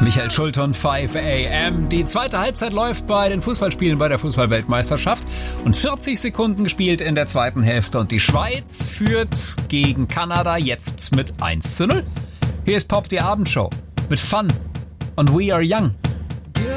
Michael Schulton, 5 AM. Die zweite Halbzeit läuft bei den Fußballspielen bei der Fußballweltmeisterschaft und 40 Sekunden gespielt in der zweiten Hälfte und die Schweiz führt gegen Kanada jetzt mit 1:0. Hier ist Pop, die Abendshow mit Fun und We Are Young.